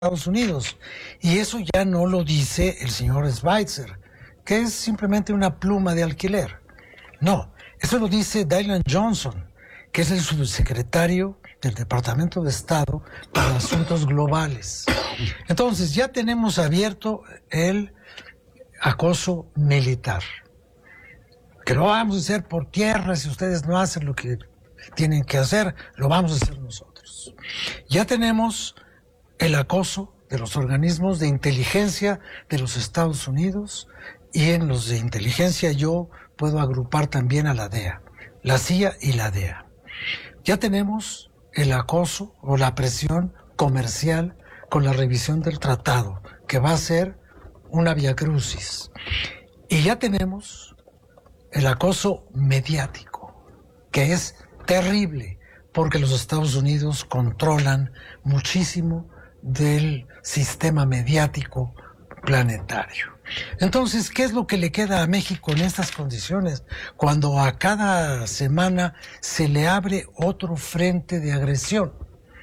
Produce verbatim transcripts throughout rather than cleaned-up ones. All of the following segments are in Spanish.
Estados Unidos. Y eso ya no lo dice el señor Schweitzer, que es simplemente una pluma de alquiler. No, eso lo dice Dylan Johnson, que es el subsecretario del Departamento de Estado para Asuntos Globales. Entonces, ya tenemos abierto el acoso militar. Que lo vamos a hacer por tierra, si ustedes no hacen lo que tienen que hacer, lo vamos a hacer nosotros. Ya tenemos el acoso de los organismos de inteligencia de los Estados Unidos, y en los de inteligencia yo puedo agrupar también a la D E A, la C I A y la D E A. Ya tenemos el acoso o la presión comercial con la revisión del tratado, que va a ser una viacrucis. Y ya tenemos el acoso mediático, que es terrible, porque los Estados Unidos controlan muchísimo del sistema mediático planetario. Entonces, ¿qué es lo que le queda a México en estas condiciones, cuando a cada semana se le abre otro frente de agresión?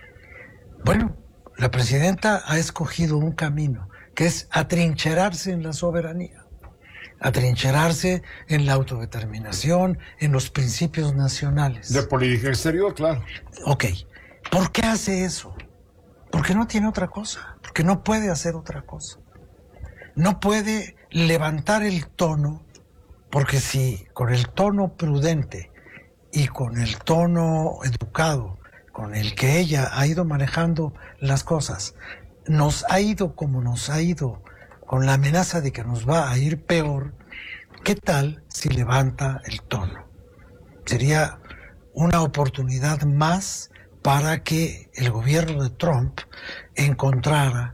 Bueno, la presidenta ha escogido un camino, que es atrincherarse en la soberanía, atrincherarse en la autodeterminación, en los principios nacionales. De política exterior, claro. Ok, ¿por qué hace eso? Porque no tiene otra cosa, porque no puede hacer otra cosa. No puede levantar el tono, porque si con el tono prudente y con el tono educado con el que ella ha ido manejando las cosas, nos ha ido como nos ha ido, con la amenaza de que nos va a ir peor, ¿qué tal si levanta el tono? Sería una oportunidad más para que el gobierno de Trump encontrara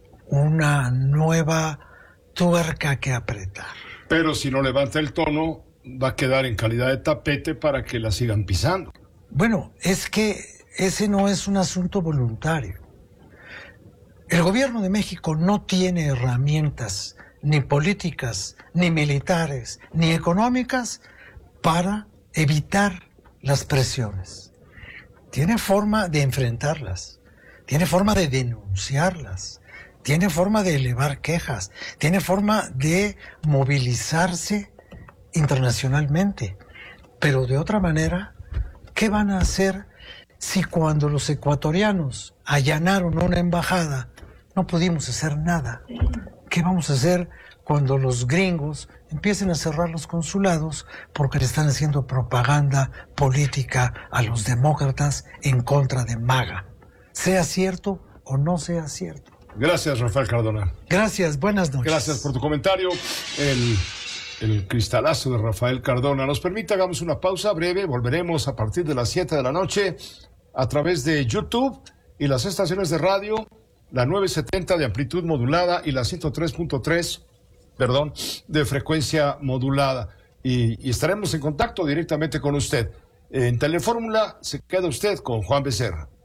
una nueva tuerca que apretar. Pero si no levanta el tono, va a quedar en calidad de tapete para que la sigan pisando. Bueno, es que ese no es un asunto voluntario. El gobierno de México no tiene herramientas, ni políticas, ni militares, ni económicas, para evitar las presiones. Tiene forma de enfrentarlas, tiene forma de denunciarlas, tiene forma de elevar quejas, tiene forma de movilizarse internacionalmente. Pero de otra manera, ¿qué van a hacer si cuando los ecuatorianos allanaron una embajada no pudimos hacer nada? ¿Qué vamos a hacer cuando los gringos empiecen a cerrar los consulados porque le están haciendo propaganda política a los demócratas en contra de MAGA? Sea cierto o no sea cierto. Gracias, Rafael Cardona. Gracias, buenas noches. Gracias por tu comentario. El, el cristalazo de Rafael Cardona. Nos permite, hagamos una pausa breve. Volveremos a partir de las siete de la noche a través de YouTube y las estaciones de radio, la novecientos setenta de amplitud modulada y la ciento tres punto tres, perdón, de frecuencia modulada. Y, y estaremos en contacto directamente con usted. En Telefórmula se queda usted con Juan Becerra.